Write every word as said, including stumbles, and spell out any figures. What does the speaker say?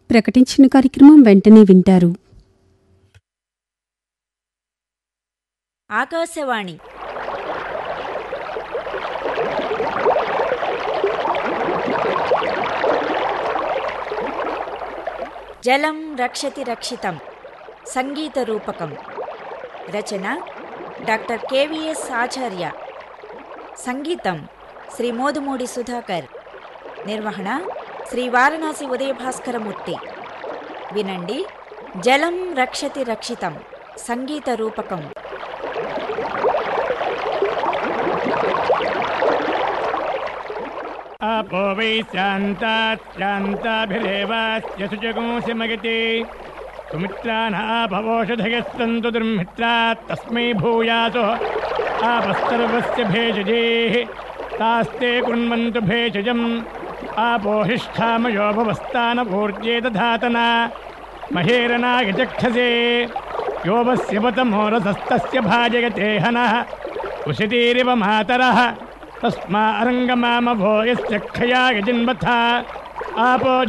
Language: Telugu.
ప్రకటించిన కార్యక్రమం వెంటనే వింటారు. ఆకాశవాణి జలం రక్షతి రక్షితం సంగీత రూపకం. రచన డాక్టర్ కెవిఎస్ ఆచార్య. సంగీతం శ్రీ మోదుమూడి సుధాకర్. నిర్వహణ శ్రీ వారణాసి ఉదయభాస్కరమూర్తి. వినండి జలం రక్షతి రక్షితం సంగీత రూపకం. आपो वै शान्ताश्चान्ताभिरेवास्य शुचगुंसिमगति सुमित्रानाभवोषधयस्तन्तु दुर्मित्रात् तस्मै भूयासो आपस्तर्वस्य भेषजेः तास्ते कुर्वन्तु भेषजम् आपोहिष्ठामयो भवस्तानपूर्जे दधातना महेरनाय चक्षसे यो वस्य पतमोरसस्तस्य भाजयते हनः उषितीरिव मातरः तस्मा अरङ्गमामभो यस्य क्षयाय जिन्वथा आपो